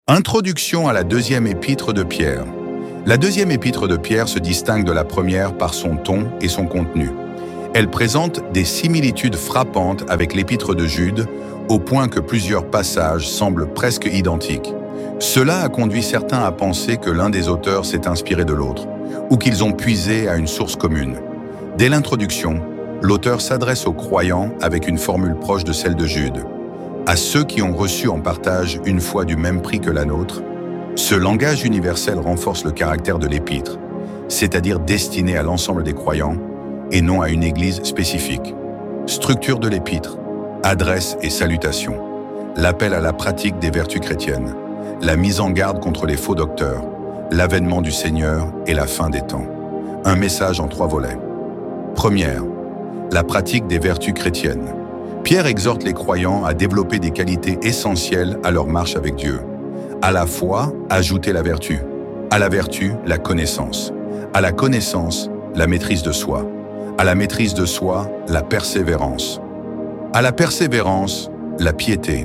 Introduction à la deuxième épître de Pierre. La deuxième épître de Pierre se distingue de la première par son ton et son contenu. Elle présente des similitudes frappantes avec l'épître de Jude, au point que plusieurs passages semblent presque identiques. Cela a conduit certains à penser que l'un des auteurs s'est inspiré de l'autre, ou qu'ils ont puisé à une source commune. Dès l'introduction, l'auteur s'adresse aux croyants avec une formule proche de celle de Jude. À ceux qui ont reçu en partage une foi du même prix que la nôtre, ce langage universel renforce le caractère de l'épître, c'est-à-dire destiné à l'ensemble des croyants et non à une église spécifique. Structure de l'épître, adresse et salutation, l'appel à la pratique des vertus chrétiennes, la mise en garde contre les faux docteurs, l'avènement du Seigneur et la fin des temps. Un message en 3 volets. Première, la pratique des vertus chrétiennes. Pierre exhorte les croyants à développer des qualités essentielles à leur marche avec Dieu. À la foi, ajouter la vertu. À la vertu, la connaissance. À la connaissance, la maîtrise de soi. À la maîtrise de soi, la persévérance. À la persévérance, la piété.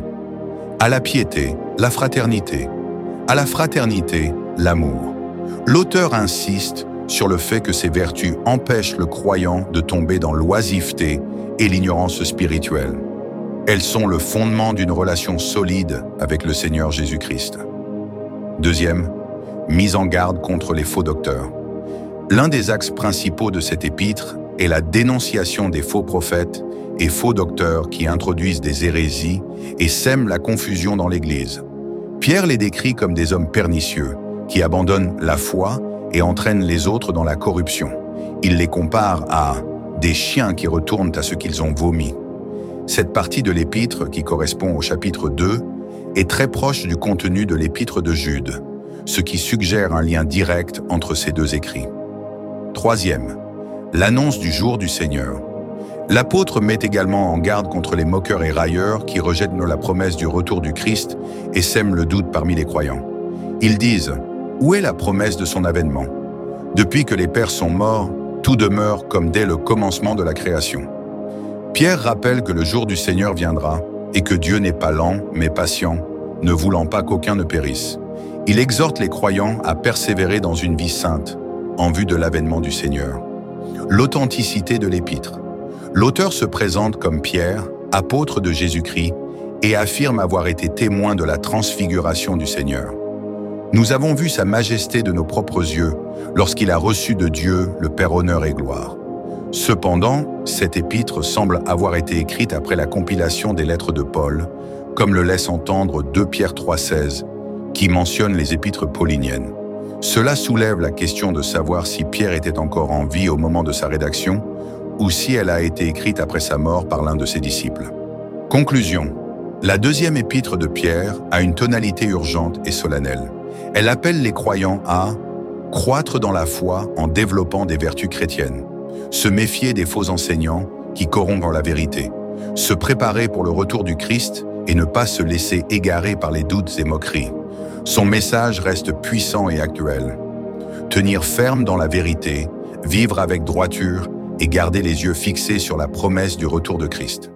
À la piété, la fraternité. À la fraternité, l'amour. L'auteur insiste sur le fait que ces vertus empêchent le croyant de tomber dans l'oisiveté et l'ignorance spirituelle. Elles sont le fondement d'une relation solide avec le Seigneur Jésus-Christ. Deuxième, mise en garde contre les faux docteurs. L'un des axes principaux de cette épître est la dénonciation des faux prophètes et faux docteurs qui introduisent des hérésies et sèment la confusion dans l'Église. Pierre les décrit comme des hommes pernicieux qui abandonnent la foi et entraînent les autres dans la corruption. Il les compare à des chiens qui retournent à ce qu'ils ont vomi. Cette partie de l'épître, qui correspond au chapitre 2, est très proche du contenu de l'épître de Jude, ce qui suggère un lien direct entre ces deux écrits. Troisième, l'annonce du jour du Seigneur. L'apôtre met également en garde contre les moqueurs et railleurs qui rejettent la promesse du retour du Christ et sèment le doute parmi les croyants. Ils disent « Où est la promesse de son avènement ? Depuis que les pères sont morts, tout demeure comme dès le commencement de la création. » Pierre rappelle que le jour du Seigneur viendra et que Dieu n'est pas lent, mais patient, ne voulant pas qu'aucun ne périsse. Il exhorte les croyants à persévérer dans une vie sainte, en vue de l'avènement du Seigneur. L'authenticité de l'épître. L'auteur se présente comme Pierre, apôtre de Jésus-Christ, et affirme avoir été témoin de la transfiguration du Seigneur. Nous avons vu sa majesté de nos propres yeux lorsqu'il a reçu de Dieu le Père honneur et gloire. Cependant, cette épître semble avoir été écrite après la compilation des lettres de Paul, comme le laisse entendre 2 Pierre 3,16, qui mentionne les épîtres pauliniennes. Cela soulève la question de savoir si Pierre était encore en vie au moment de sa rédaction ou si elle a été écrite après sa mort par l'un de ses disciples. Conclusion. La deuxième épître de Pierre a une tonalité urgente et solennelle. Elle appelle les croyants à croître dans la foi en développant des vertus chrétiennes, se méfier des faux enseignants qui corrompent la vérité, se préparer pour le retour du Christ et ne pas se laisser égarer par les doutes et moqueries. Son message reste puissant et actuel. Tenir ferme dans la vérité, vivre avec droiture et garder les yeux fixés sur la promesse du retour de Christ.